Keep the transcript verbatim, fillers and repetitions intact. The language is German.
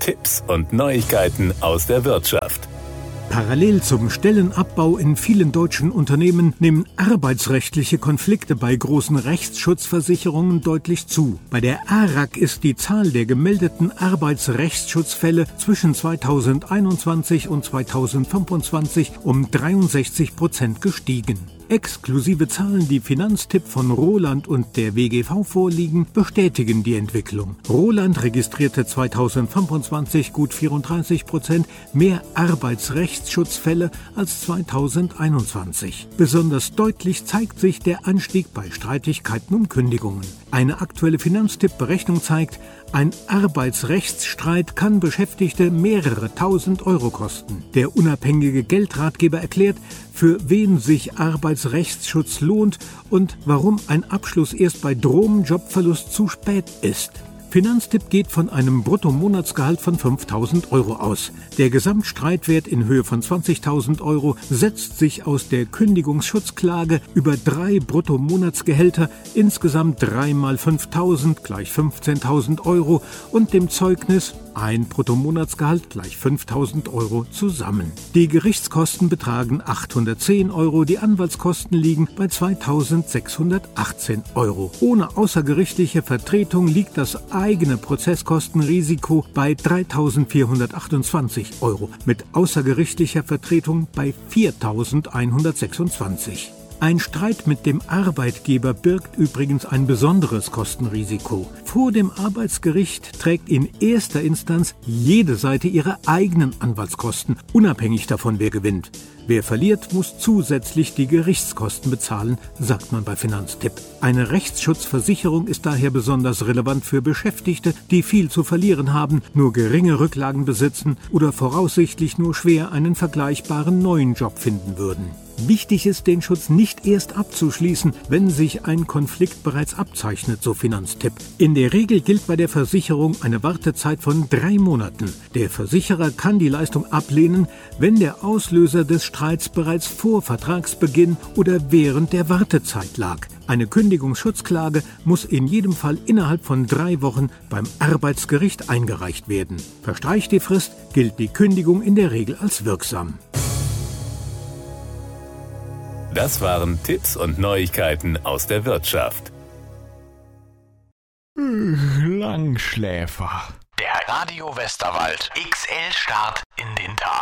Tipps und Neuigkeiten aus der Wirtschaft. Parallel zum Stellenabbau in vielen deutschen Unternehmen nehmen arbeitsrechtliche Konflikte bei großen Rechtsschutzversicherungen deutlich zu. Bei der A R A G ist die Zahl der gemeldeten Arbeitsrechtsschutzfälle zwischen zweitausendeinundzwanzig und zweitausendfünfundzwanzig um dreiundsechzig Prozent gestiegen. Exklusive Zahlen, die Finanztipp von Roland und der W G V vorliegen, bestätigen die Entwicklung. Roland registrierte zweitausendfünfundzwanzig gut vierunddreißig Prozent mehr Arbeitsrechtsschutzfälle als zweitausendeinundzwanzig. Besonders deutlich zeigt sich der Anstieg bei Streitigkeiten um Kündigungen. Eine aktuelle Finanztipp-Berechnung zeigt, ein Arbeitsrechtsstreit kann Beschäftigte mehrere tausend Euro kosten. Der unabhängige Geldratgeber erklärt, für wen sich Arbeitsrechtsschutz lohnt und warum ein Abschluss erst bei drohendem Jobverlust zu spät ist. Finanztipp geht von einem Bruttomonatsgehalt von fünftausend Euro aus. Der Gesamtstreitwert in Höhe von zwanzigtausend Euro setzt sich aus der Kündigungsschutzklage über drei Bruttomonatsgehälter, insgesamt drei mal fünftausend gleich fünfzehntausend Euro und dem Zeugnis ein Bruttomonatsgehalt gleich fünftausend Euro zusammen. Die Gerichtskosten betragen achthundertzehn Euro, die Anwaltskosten liegen bei zweitausendsechshundertachtzehn Euro. Ohne außergerichtliche Vertretung liegt das eigene Prozesskostenrisiko bei dreitausendvierhundertachtundzwanzig Euro, mit außergerichtlicher Vertretung bei viertausendeinhundertsechsundzwanzig. Ein Streit mit dem Arbeitgeber birgt übrigens ein besonderes Kostenrisiko. Vor dem Arbeitsgericht trägt in erster Instanz jede Seite ihre eigenen Anwaltskosten, unabhängig davon, wer gewinnt. Wer verliert, muss zusätzlich die Gerichtskosten bezahlen, sagt man bei Finanztipp. Eine Rechtsschutzversicherung ist daher besonders relevant für Beschäftigte, die viel zu verlieren haben, nur geringe Rücklagen besitzen oder voraussichtlich nur schwer einen vergleichbaren neuen Job finden würden. Wichtig ist, den Schutz nicht erst abzuschließen, wenn sich ein Konflikt bereits abzeichnet, so Finanztipp. In der Regel gilt bei der Versicherung eine Wartezeit von drei Monaten. Der Versicherer kann die Leistung ablehnen, wenn der Auslöser des Streits bereits vor Vertragsbeginn oder während der Wartezeit lag. Eine Kündigungsschutzklage muss in jedem Fall innerhalb von drei Wochen beim Arbeitsgericht eingereicht werden. Verstreicht die Frist, gilt die Kündigung in der Regel als wirksam. Das waren Tipps und Neuigkeiten aus der Wirtschaft. Langschläfer. Der Radio Westerwald X L-Start in den Tag.